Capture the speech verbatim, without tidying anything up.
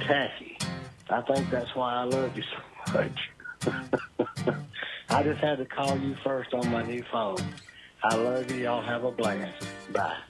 tacky. I think that's why I love you so much. I just had to call you first on my new phone. I love you. Y'all have a blast. Bye.